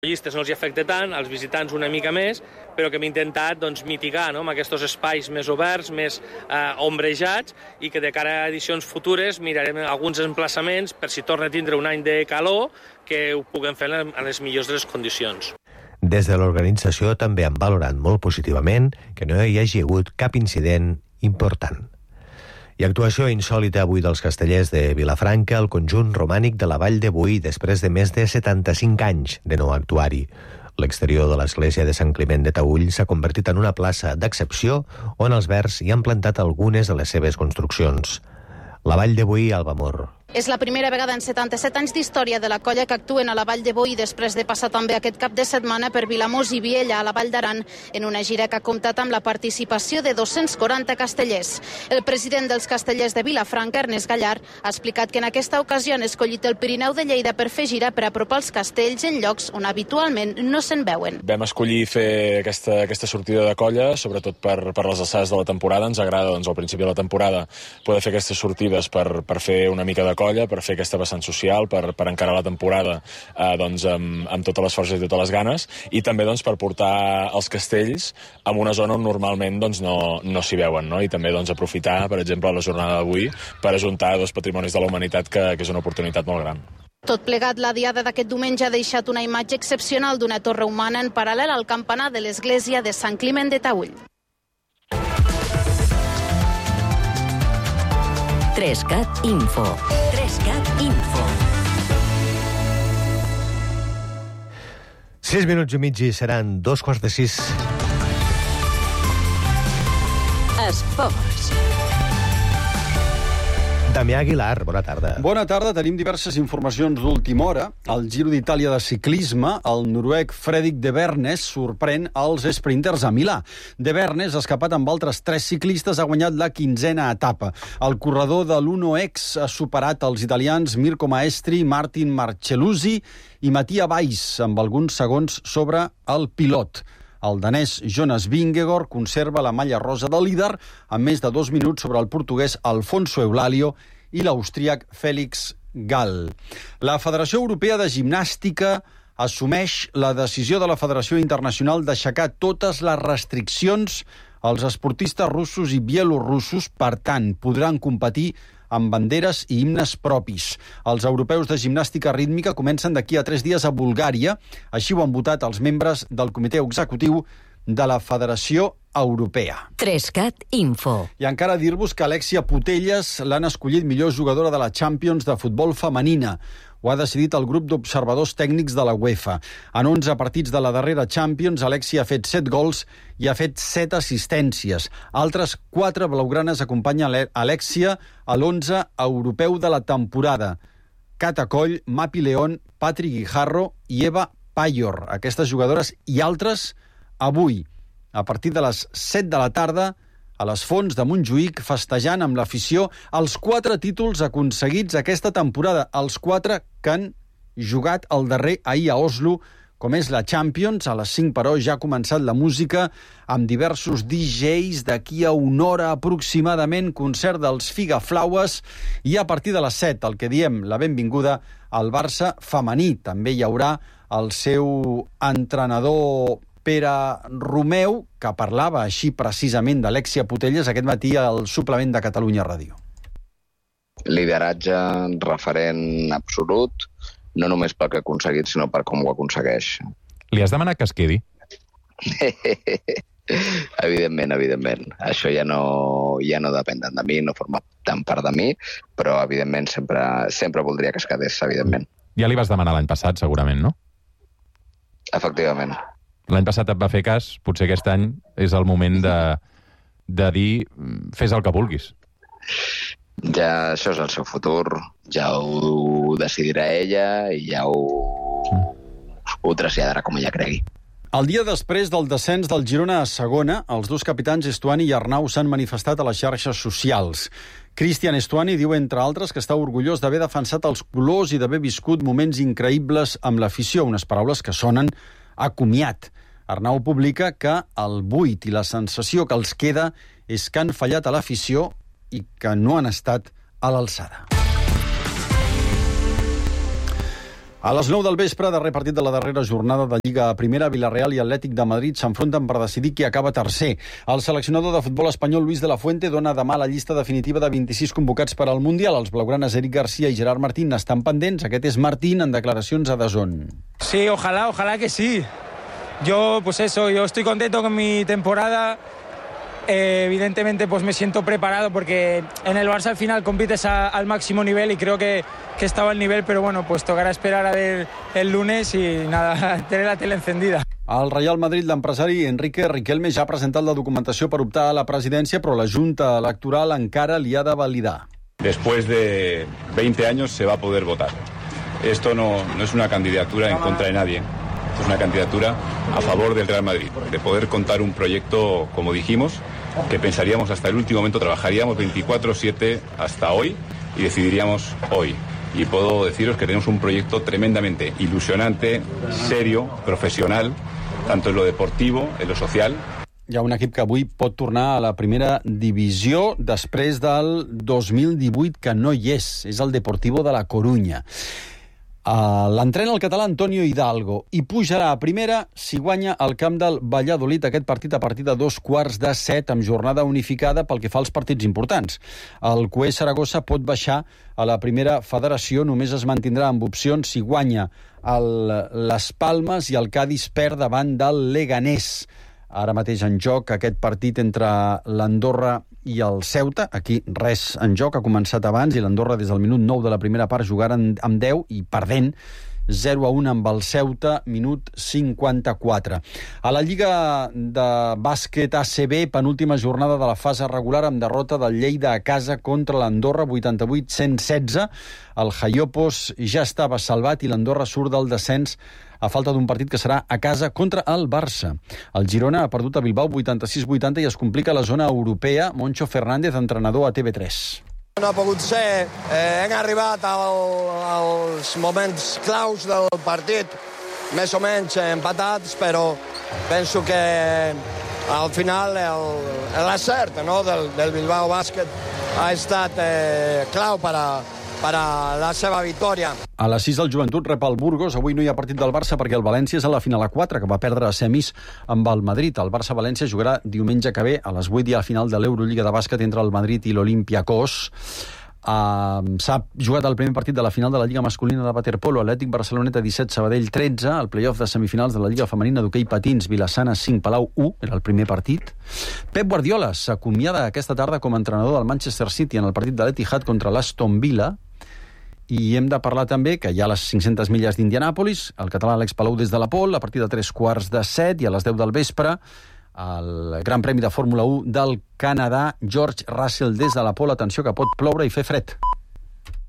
llistes no els afecta tant, als visitants una mica més, però que hem intentat mitigar amb aquests espais més oberts, més ombrejats, i que de cara a edicions futures mirarem alguns emplaçaments per si torna a tindre un any de calor que ho puguem fer en les millors de les condicions. Des de l'organització també han valorat molt positivament que no hi hagi hagut cap incident important. I actuació insòlita avui dels castellers de Vilafranca, el conjunt romànic de la Vall de Boí, després de més de 75 anys de no actuar-hi. L'exterior de l'església de Sant Climent de Taüll s'ha convertit en una plaça d'excepció on els verds hi han plantat algunes de les seves construccions. La Vall de Boí, Alba Mor. És la primera vegada en 77 anys d'història de la colla que actuen a la Vall de Boí després de passar també aquest cap de setmana per Vilamós i Viella, a la Vall d'Aran, en una gira que ha comptat amb la participació de 240 castellers. El president dels castellers de Vilafranca, Ernest Gallar, ha explicat que en aquesta ocasió han escollit el Pirineu de Lleida per fer gira per apropar els castells en llocs on habitualment no se'n veuen. Vam escollir fer aquesta sortida de colla, sobretot per les alçades de la temporada. Ens agrada, al principi de la temporada, poder fer aquestes sortides per fer una mica de colla, per fer aquesta vessant social, per encarar la temporada amb totes les forces i totes les ganes, i també per portar els castells a una zona on normalment no s'hi veuen, no? I també aprofitar, per exemple, la jornada d'avui per ajuntar dos patrimonis de la humanitat, que és una oportunitat molt gran. Tot plegat, la diada d'aquest diumenge ha deixat una imatge excepcional d'una torre humana en paral·lel al campanar de l'església de Sant Climent de Taüll. 3CAT Info. 3CAT Info. 6 minuts i mig i seran 5:15. Esports. Damià Aguilar, bona tarda. Bona tarda, tenim diverses informacions d'última hora. Al Giro d'Itàlia de ciclisme, el noruec Fredrik de Vernes sorprèn els sprinters a Milà. De Vernes, escapat amb altres 3 ciclistes, ha guanyat la 15a etapa. El corredor de l'Uno-X ha superat els italians Mirko Maestri, Martin Marcellusi i Mattia Weiss, amb alguns segons sobre el pilot. El danès Jonas Vingegaard conserva la malla rosa de líder amb més de 2 minuts sobre el portuguès Alfonso Eulalio i l'austríac Félix Gall. La Federació Europea de Gimnàstica assumeix la decisió de la Federació Internacional d'aixecar totes les restriccions als esportistes russos i bielorussos, per tant, podran competir amb banderes i himnes propis. Els europeus de gimnàstica rítmica comencen d'aquí a 3 dies a Bulgària. Així ho han votat els membres del comitè executiu de la Federació Europea. 3CAT Info. I encara dir-vos que Alexia Putellas l'han escollit millor jugadora de la Champions de futbol femenina. Ho ha decidit el grup d'observadors tècnics de la UEFA. En 11 partits de la darrera Champions, Alexia ha fet 7 gols i ha fet 7 assistències. Altres 4 blaugranes acompanyen Alexia a l'11 europeu de la temporada. Cata Coll, Mapi León, Patri Guijarro i Eva Payor. Aquestes jugadores i altres avui, a partir de les 7 de la tarda, a les Fonts de Montjuïc, festejant amb l'afició els 4 títols aconseguits aquesta temporada, els 4 que han jugat el darrer ahir a Oslo, com és la Champions. A les 5, però, ja ha començat la música amb diversos DJs. D'aquí a una hora aproximadament, concert dels Figaflaues, i a partir de les 7, el que diem la benvinguda al Barça femení. També hi haurà el seu entrenador Pere Romeu, que parlava així precisament d'Alexia Putellas aquest matí al suplement de Catalunya Ràdio. Lideratge, referent absolut, no només pel que ha aconseguit, sinó per com ho aconsegueix. Li has demanat que es quedi? Evidentment. Això ja no depèn de mi, no forma tant part de mi, però evidentment sempre voldria que es quedés, evidentment. Ja li vas demanar l'any passat, segurament, no? Efectivament. L'any passat et va fer cas, potser aquest any és el moment de dir fes el que vulguis. Ja això és el seu futur, ja ho decidirà ella i ja ho traslladarà com ella cregui. El dia després del descens del Girona a segona, els 2 capitans Estuani i Arnau s'han manifestat a les xarxes socials. Cristian Estuani diu, entre altres, que està orgullós d'haver defensat els colors i d'haver viscut moments increïbles amb l'afició, unes paraules que sonen a comiat. Arnau publica que el buit i la sensació que els queda és que han fallat a l'afició i que no han estat a l'alçada. A les 9 del vespre, darrer partit de la darrera jornada de Lliga Primera, Villarreal i Atlètic de Madrid s'enfronten per decidir qui acaba tercer. El seleccionador de futbol espanyol Luis de la Fuente dona demà la llista definitiva de 26 convocats per al Mundial. Els blaugranes Eric García i Gerard Martín estan pendents. Aquest és Martín en declaracions a DAZN. Sí, ojalá que sí. Yo estoy contento con mi temporada. Evidentemente pues me siento preparado porque en el Barça al final compites al máximo nivel y creo que estaba al nivel, pero bueno, pues tocará esperar a ver el lunes y nada, tener la tele encendida. Al Real Madrid, l'empresari Enrique Riquelme ja ha presentat la documentació per optar a la presidència, però la Junta Electoral encara li ha de validar. Después de 20 años se va a poder votar. Esto no es una candidatura en contra de nadie. Es una candidatura a favor del Real Madrid, de poder contar un proyecto, como dijimos, que pensaríamos hasta el último momento, trabajaríamos 24/7 hasta hoy y decidiríamos hoy. Y puedo deciros que tenemos un proyecto tremendamente ilusionante, serio, profesional, tanto en lo deportivo, en lo social. Hi ha un equip que avui pot tornar a la primera divisió després del 2018 que no hi és. És el Deportivo de la Corunya. L'entrena el català Antonio Hidalgo i pujarà a primera si guanya el camp del Valladolid aquest partit a partir de 6:45 amb jornada unificada pel que fa als partits importants. El CUE Saragossa pot baixar a la primera federació, només es mantindrà amb opcions si guanya les Palmes i el Cádiz perd davant del Leganés. Ara mateix en joc aquest partit entre l'Andorra i el Ceuta. Aquí res en joc, ha començat abans i l'Andorra des del minut 9 de la primera part jugaren amb 10 i perdent 0-1 amb el Ceuta, minut 54. A la Lliga de Bàsquet ACB, penúltima jornada de la fase regular amb derrota del Lleida a casa contra l'Andorra, 88-116. El Jaiopos ja estava salvat i l'Andorra surt del descens a falta d'un partit que serà a casa contra el Barça. El Girona ha perdut a Bilbao 86-80 i es complica la zona europea. Moncho Fernández, entrenador a TV3. No ha pogut ser. Hem arribat als moments claus del partit, més o menys empatats, però penso que al final l'acert del Bilbao Bàsquet ha estat clau per a la seva victòria. A les 6 del Joventut rep el Burgos. Avui no hi ha partit del Barça perquè el València és a la final a 4, que va perdre a semis amb el Madrid. El Barça-València jugarà diumenge que ve a les 8 i a la final de l'Eurolliga de bàsquet entre el Madrid i l'Olympiacos. S'ha jugat el primer partit de la final de la Lliga masculina de waterpolo. Atlètic Barceloneta 17, Sabadell 13. El play-off de semifinals de la Lliga femenina d'hoquei patins, Vilassana 5, Palau 1, era el primer partit. Pep Guardiola s'acomiada aquesta tarda com a entrenador del Manchester City en el partit de l'Etihad contra l'Aston Villa. I hem de parlar també que hi ha les 500 milles d'Indianàpolis, el català Àlex Palou des de la Pol, a partir de 3:15 i a les 10 del vespre, el Gran Premi de Fórmula 1 del Canadà, George Russell des de la Pol. Atenció que pot ploure i fer fred.